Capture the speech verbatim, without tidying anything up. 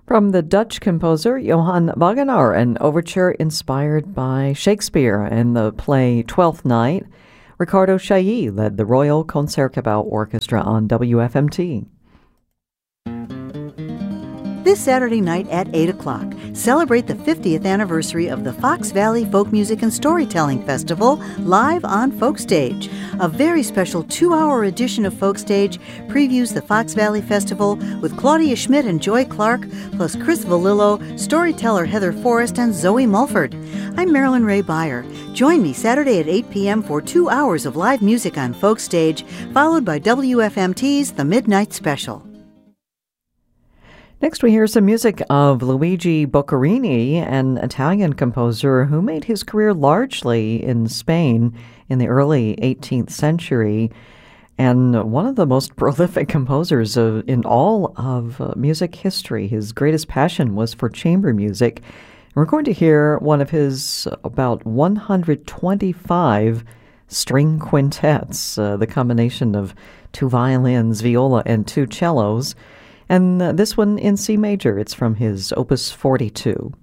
From the Dutch composer Johann Wagenaar, an overture inspired by Shakespeare in the play Twelfth Night, Ricardo Chailly led the Royal Concertgebouw Orchestra on W F M T. This Saturday night at eight o'clock, celebrate the fiftieth anniversary of the Fox Valley Folk Music and Storytelling Festival live on Folk Stage. A very special two-hour edition of Folk Stage previews the Fox Valley Festival with Claudia Schmidt and Joy Clark, plus Chris Valillo, storyteller Heather Forrest, and Zoe Mulford. I'm Marilyn Ray Beyer. Join me Saturday at eight p.m. for two hours of live music on Folk Stage, followed by W F M T's The Midnight Special. Next, we hear some music of Luigi Boccherini, an Italian composer who made his career largely in Spain in the early eighteenth century, and one of the most prolific composers of, in all of uh, music history. His greatest passion was for chamber music. We're going to hear one of his about one hundred twenty-five string quintets, uh, the combination of two violins, viola, and two cellos. And uh, this one in C major. It's from his Opus forty-two.